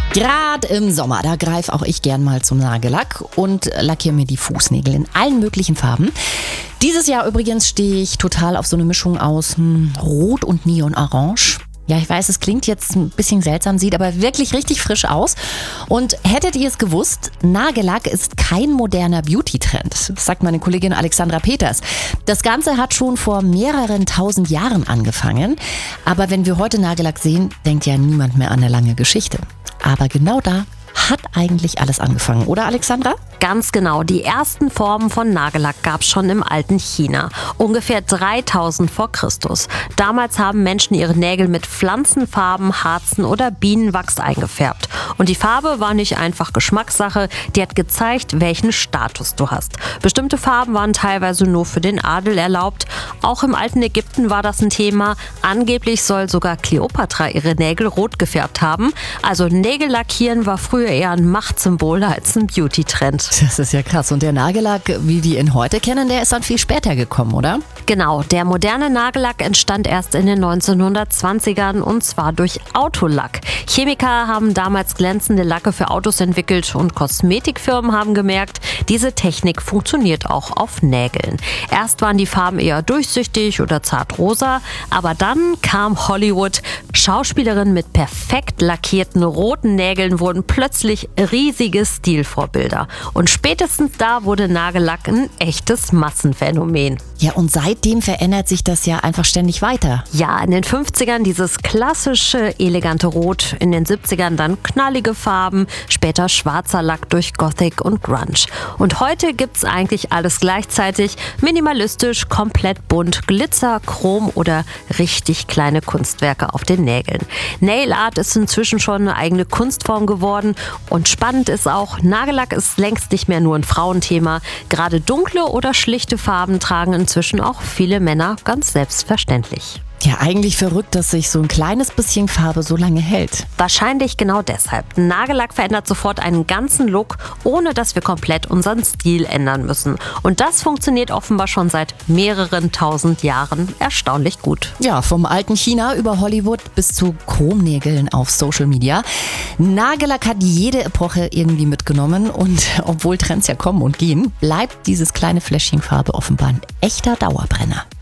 Gerade im Sommer, da greife auch ich gern mal zum Nagellack und lackiere mir die Fußnägel in allen möglichen Farben. Dieses Jahr übrigens stehe ich total auf so eine Mischung aus Rot und Neon-Orange. Ja, ich weiß, es klingt jetzt ein bisschen seltsam, sieht aber wirklich richtig frisch aus. Und hättet ihr es gewusst, Nagellack ist kein moderner Beauty-Trend. Das sagt meine Kollegin Alexandra Peters. Das Ganze hat schon vor mehreren tausend Jahren angefangen. Aber wenn wir heute Nagellack sehen, denkt ja niemand mehr an eine lange Geschichte. Aber genau da hat eigentlich alles angefangen, oder Alexandra? Ganz genau, die ersten Formen von Nagellack gab es schon im alten China, ungefähr 3000 vor Christus. Damals haben Menschen ihre Nägel mit Pflanzenfarben, Harzen oder Bienenwachs eingefärbt. Und die Farbe war nicht einfach Geschmackssache, die hat gezeigt, welchen Status du hast. Bestimmte Farben waren teilweise nur für den Adel erlaubt. Auch im alten Ägypten war das ein Thema. Angeblich soll sogar Kleopatra ihre Nägel rot gefärbt haben. Also Nägel lackieren war früher eher ein Machtsymbol als ein Beauty-Trend. Das ist ja krass. Und der Nagellack, wie wir ihn heute kennen, der ist dann viel später gekommen, oder? Genau, der moderne Nagellack entstand erst in den 1920ern und zwar durch Autolack. Chemiker haben damals glänzende Lacke für Autos entwickelt und Kosmetikfirmen haben gemerkt, diese Technik funktioniert auch auf Nägeln. Erst waren die Farben eher durchsichtig oder zartrosa, aber dann kam Hollywood. Schauspielerinnen mit perfekt lackierten roten Nägeln wurden plötzlich riesige Stilvorbilder. Und spätestens da wurde Nagellack ein echtes Massenphänomen. Ja, und seitdem verändert sich das ja einfach ständig weiter. Ja, in den 50ern dieses klassische, elegante Rot, in den 70ern dann knallige Farben, später schwarzer Lack durch Gothic und Grunge. Und heute gibt's eigentlich alles gleichzeitig, minimalistisch, komplett bunt, Glitzer, Chrom oder richtig kleine Kunstwerke auf den Nägeln. Nail Art ist inzwischen schon eine eigene Kunstform geworden und spannend ist auch, Nagellack ist längst nicht mehr nur ein Frauenthema. Gerade dunkle oder schlichte Farben tragen inzwischen auch viele Männer ganz selbstverständlich. Ja, eigentlich verrückt, dass sich so ein kleines bisschen Farbe so lange hält. Wahrscheinlich genau deshalb. Nagellack verändert sofort einen ganzen Look, ohne dass wir komplett unseren Stil ändern müssen. Und das funktioniert offenbar schon seit mehreren tausend Jahren erstaunlich gut. Ja, vom alten China über Hollywood bis zu Chromnägeln auf Social Media. Nagellack hat jede Epoche irgendwie mitgenommen und obwohl Trends ja kommen und gehen, bleibt dieses kleine Fläschchen Farbe offenbar ein echter Dauerbrenner.